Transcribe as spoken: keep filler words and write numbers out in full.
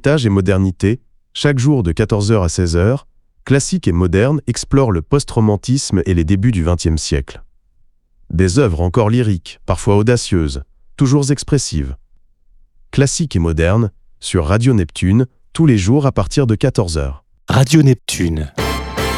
Héritage et modernité, chaque jour de quatorze heures à seize heures, Classique et moderne explore le post-romantisme et les débuts du vingtième siècle. Des œuvres encore lyriques, parfois audacieuses, toujours expressives. Classique et moderne, sur Radio Neptune, tous les jours à partir de quatorze heures. Radio Neptune.